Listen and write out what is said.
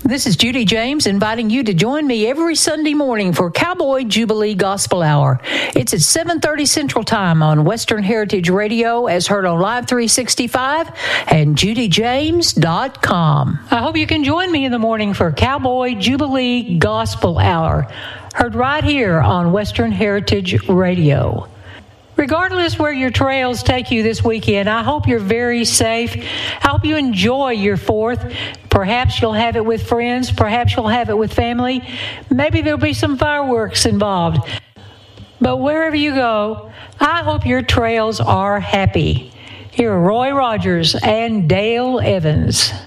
This is Judy James inviting you to join me every Sunday morning for Cowboy Jubilee Gospel Hour. It's at 7:30 Central Time on Western Heritage Radio as heard on Live 365 and judyjames.com. I hope you can join me in the morning for Cowboy Jubilee Gospel Hour, heard right here on Western Heritage Radio. Regardless where your trails take you this weekend, I hope you're very safe. I hope you enjoy your 4th. Perhaps you'll have it with friends. Perhaps you'll have it with family. Maybe there'll be some fireworks involved. But wherever you go, I hope your trails are happy. Here are Roy Rogers and Dale Evans.